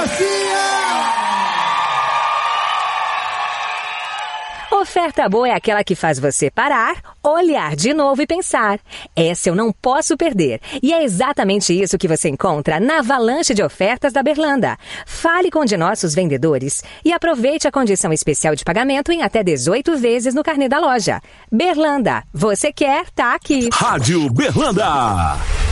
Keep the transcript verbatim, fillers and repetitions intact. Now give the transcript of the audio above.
Garcia! Oferta boa é aquela que faz você parar, olhar de novo e pensar. Essa eu não posso perder. E é exatamente isso que você encontra na avalanche de ofertas da Berlanda. Fale com um de nossos vendedores e aproveite a condição especial de pagamento em até dezoito vezes no carnê da loja. Berlanda, você quer, tá aqui. Rádio Berlanda.